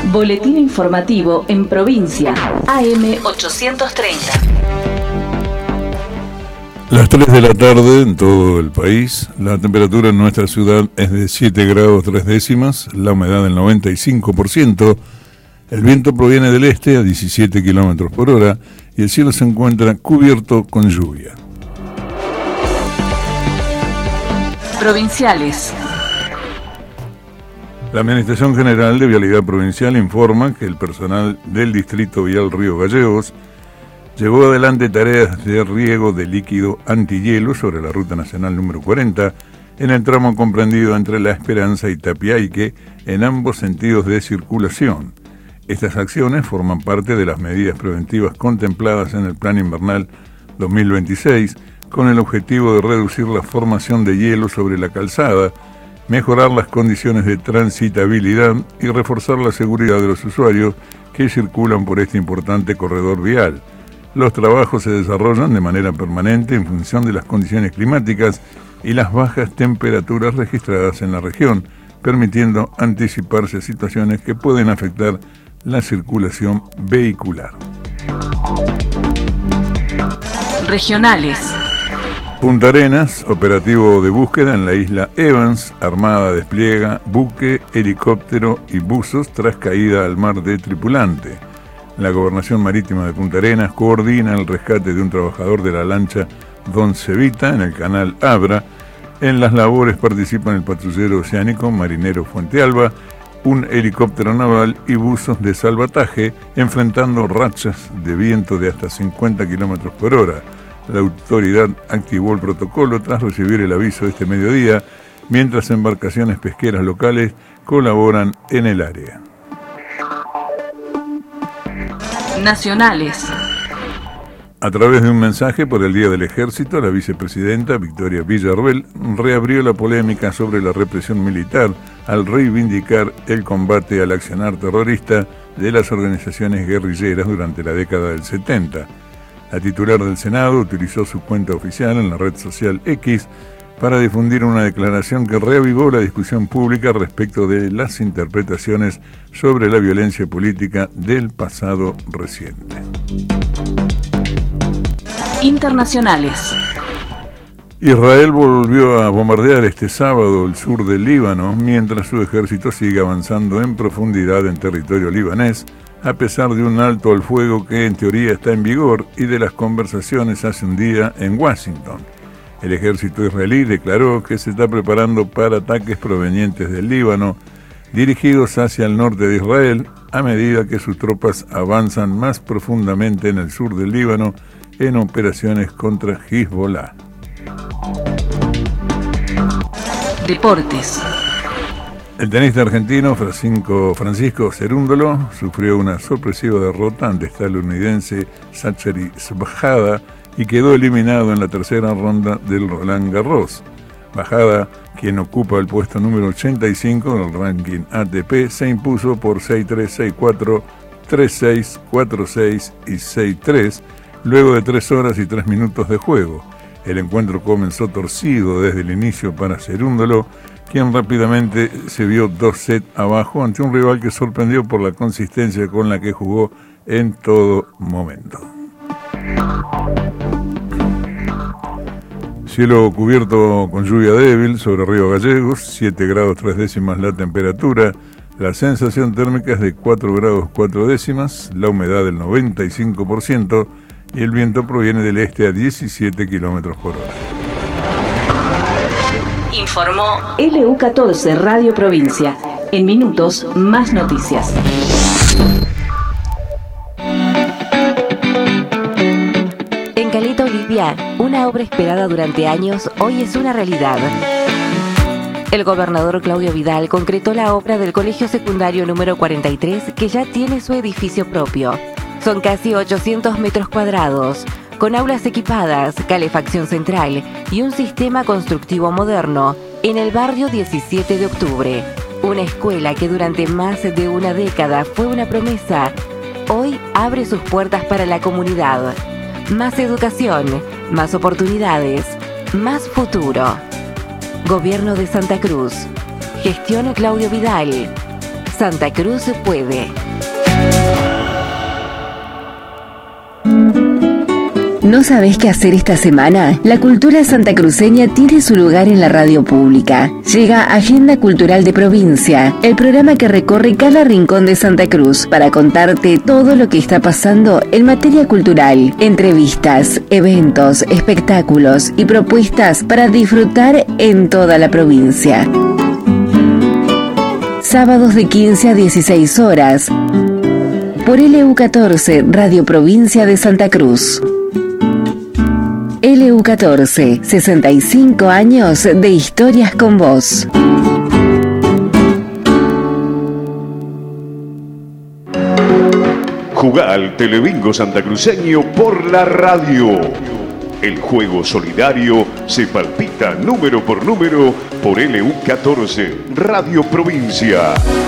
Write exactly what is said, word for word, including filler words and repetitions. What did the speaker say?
Boletín informativo en provincia. A M ochocientos treinta. Las tres de la tarde en todo el país. La temperatura en nuestra ciudad es de siete grados tres décimas, la humedad del noventa y cinco por ciento, el viento proviene del este a diecisiete kilómetros por hora y el cielo se encuentra cubierto con lluvia. Provinciales. La Administración General de Vialidad Provincial informa que el personal del Distrito Vial Río Gallegos llevó adelante tareas de riego de líquido antihielo sobre la Ruta Nacional número cuarenta en el tramo comprendido entre La Esperanza y Tapiaique en ambos sentidos de circulación. Estas acciones forman parte de las medidas preventivas contempladas en el Plan Invernal dos mil veintiséis con el objetivo de reducir la formación de hielo sobre la calzada, mejorar las condiciones de transitabilidad y reforzar la seguridad de los usuarios que circulan por este importante corredor vial. Los trabajos se desarrollan de manera permanente en función de las condiciones climáticas y las bajas temperaturas registradas en la región, permitiendo anticiparse a situaciones que pueden afectar la circulación vehicular. Regionales. Punta Arenas, operativo de búsqueda en la isla Evans, Armada despliega buque, helicóptero y buzos tras caída al mar de tripulante. La Gobernación Marítima de Punta Arenas coordina el rescate de un trabajador de la lancha Don Cevita en el canal Abra. En las labores participan el patrullero oceánico Marinero Fuente Alba, un helicóptero naval y buzos de salvataje, enfrentando rachas de viento de hasta cincuenta kilómetros por hora. La autoridad activó el protocolo tras recibir el aviso este mediodía, mientras embarcaciones pesqueras locales colaboran en el área. Nacionales. A través de un mensaje por el Día del Ejército, la vicepresidenta Victoria Villarruel reabrió la polémica sobre la represión militar al reivindicar el combate al accionar terrorista de las organizaciones guerrilleras durante la década del setenta. La titular del Senado utilizó su cuenta oficial en la red social X para difundir una declaración que reavivó la discusión pública respecto de las interpretaciones sobre la violencia política del pasado reciente. Internacionales. Israel volvió a bombardear este sábado el sur del Líbano, mientras su ejército sigue avanzando en profundidad en territorio libanés, a pesar de un alto al fuego que en teoría está en vigor y de las conversaciones hace un día en Washington. El ejército israelí declaró que se está preparando para ataques provenientes del Líbano, dirigidos hacia el norte de Israel, a medida que sus tropas avanzan más profundamente en el sur del Líbano en operaciones contra Hezbollah. Deportes. El tenista argentino Francisco, Francisco Cerúndolo sufrió una sorpresiva derrota ante el estadounidense Zachary Bajada y quedó eliminado en la tercera ronda del Roland Garros. Bajada, quien ocupa el puesto número ochenta y cinco del ranking A T P, se impuso por seis tres, seis cuatro, tres seis, cuatro seis y seis tres luego de tres horas y tres minutos de juego. El encuentro comenzó torcido desde el inicio para Cerúndolo, quien rápidamente se vio dos sets abajo ante un rival que sorprendió por la consistencia con la que jugó en todo momento. Cielo cubierto con lluvia débil sobre Río Gallegos, siete grados tres décimas la temperatura, la sensación térmica es de cuatro grados cuatro décimas, la humedad del noventa y cinco por ciento y el viento proviene del este a diecisiete kilómetros por hora. Informó L U catorce Radio Provincia. En minutos, más noticias. En Caleta Olivia, una obra esperada durante años, hoy es una realidad. El gobernador Claudio Vidal concretó la obra del Colegio Secundario número cuarenta y tres, que ya tiene su edificio propio. Son casi ochocientos metros cuadrados, con aulas equipadas, calefacción central y un sistema constructivo moderno en el barrio diecisiete de octubre. Una escuela que durante más de una década fue una promesa, hoy abre sus puertas para la comunidad. Más educación, más oportunidades, más futuro. Gobierno de Santa Cruz. Gestión Claudio Vidal. Santa Cruz puede. ¿No sabés qué hacer esta semana? La cultura santacruceña tiene su lugar en la radio pública. Llega Agenda Cultural de Provincia, el programa que recorre cada rincón de Santa Cruz para contarte todo lo que está pasando en materia cultural. Entrevistas, eventos, espectáculos y propuestas para disfrutar en toda la provincia. Sábados de quince a dieciséis horas. Por L U catorce, Radio Provincia de Santa Cruz. L U catorce, sesenta y cinco años de historias con vos. Jugá al Telebingo santacruceño por la radio. El juego solidario se palpita número por número por L U catorce, Radio Provincia.